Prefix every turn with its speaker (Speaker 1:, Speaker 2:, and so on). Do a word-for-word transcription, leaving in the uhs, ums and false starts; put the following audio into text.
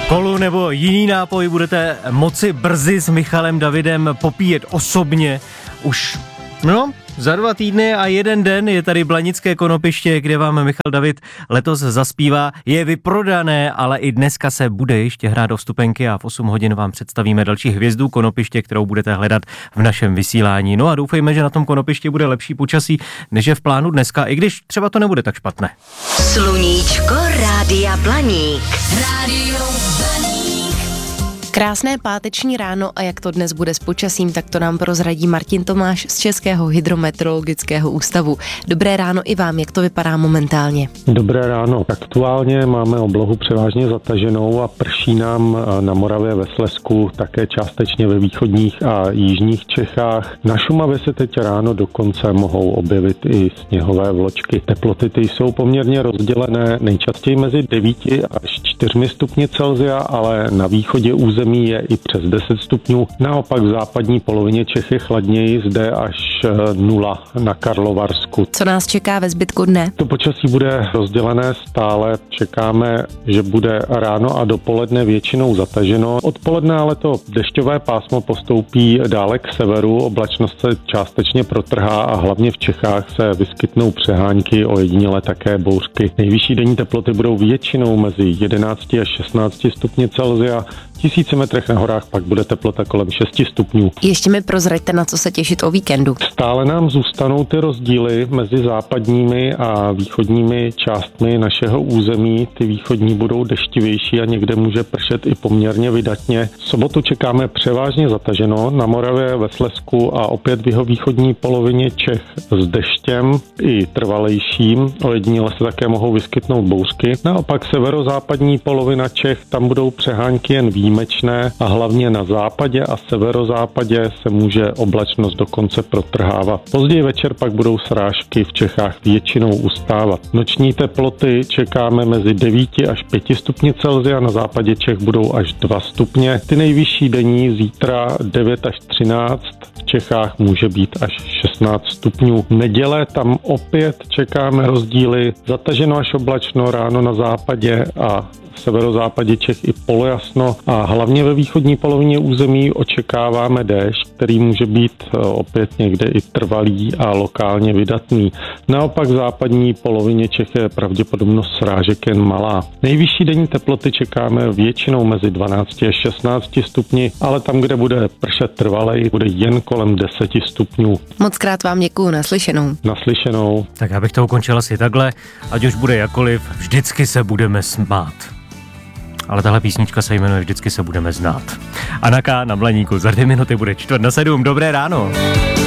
Speaker 1: Kolu nebo jiný nápoj budete moci brzy s Michalem Davidem popíjet osobně už, no, za dva týdny a jeden den je tady Blanické Konopiště, kde vám Michal David letos zaspívá. Je vyprodané, ale i dneska se bude ještě hrát o vstupenky a v osm hodin vám představíme další hvězdu Konopiště, kterou budete hledat v našem vysílání. No a doufejme, že na tom Konopišti bude lepší počasí, než je v plánu dneska, i když třeba to nebude tak špatné.
Speaker 2: Sluníčko Rádia Blaník. Rádio Blaník.
Speaker 3: Krásné páteční ráno a jak to dnes bude s počasím, tak to nám prozradí Martin Tomáš z Českého hydrometeorologického ústavu. Dobré ráno i vám, jak to vypadá momentálně?
Speaker 4: Dobré ráno. Aktuálně máme oblohu převážně zataženou a prší nám na Moravě, ve Slezsku, také částečně ve východních a jižních Čechách. Na Šumavě se teď ráno dokonce mohou objevit i sněhové vločky. Teploty ty jsou poměrně rozdělené, nejčastěji mezi devíti až čtyřmi stupni Celsia, ale na východě území je i přes deset stupňů. Naopak v západní polovině Čech je chladněji, zde až nula na Karlovarsku.
Speaker 3: Co nás čeká ve zbytku dne?
Speaker 4: To počasí bude rozdělené stále. Čekáme, že bude ráno a dopoledne většinou zataženo. Odpoledne ale to dešťové pásmo postoupí dále k severu. Oblačnost se částečně protrhá a hlavně v Čechách se vyskytnou přehánky, ojediněle také bouřky. Nejvyšší denní teploty budou většinou mezi jedenácti až šestnácti stupni Celsia. V tisíci metrech na horách pak bude teplota kolem šesti stupňů.
Speaker 3: Ještě mi prozraďte, na co se těšit o víkendu.
Speaker 4: Stále nám zůstanou ty rozdíly mezi západními a východními částmi našeho území. Ty východní budou deštivější a někde může pršet i poměrně vydatně. V sobotu čekáme převážně zataženo na Moravě, ve Slezsku a opět v jeho východní polovině Čech s deštěm i trvalejším. Ojediněle se také mohou vyskytnout bouřky. Naopak severozápadní polovina Čech, tam budou přehánky jen výjimečné a hlavně na západě a severozápadě se může oblačnost dokonce protrhávat. Později večer pak budou srážky v Čechách většinou ustávat. Noční teploty čekáme mezi devíti až pěti stupni Celsia, na západě Čech budou až dva stupně. Ty nejvyšší denní zítra devět až třináct, v Čechách může být až šestnáct stupňů. Neděle tam opět čekáme rozdíly, zataženo až oblačno ráno na západě a v severozápadě Čech i polojasno a hlavně ve východní polovině území očekáváme déšť, který může být opět někde i trvalý a lokálně vydatný. Naopak v západní polovině Čech je pravděpodobnost srážek jen malá. Nejvyšší denní teploty čekáme většinou mezi dvanácti až šestnácti stupni, ale tam, kde bude pršet trvalej, bude jen kolem deseti stupňů.
Speaker 3: Moc krát vám děkuju, naslyšenou.
Speaker 4: Naslyšenou.
Speaker 1: Tak abych to ukončil asi takhle, ať už bude jakoliv, vždycky se budeme smát. Ale tahle písnička se jmenuje Vždycky se budeme znát. Anna K. na Blaníku, za dvě minuty bude čtvrt na sedm. Dobré ráno.